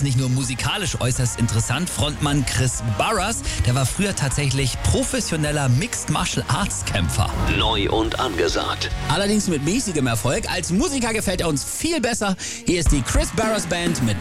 ist nicht nur musikalisch äußerst interessant. Frontmann Chris Barras, der war früher tatsächlich professioneller Mixed Martial Arts Kämpfer. Neu und angesagt. Allerdings mit mäßigem Erfolg. Als Musiker gefällt er uns viel besser. Hier ist die Chris Barras Band mit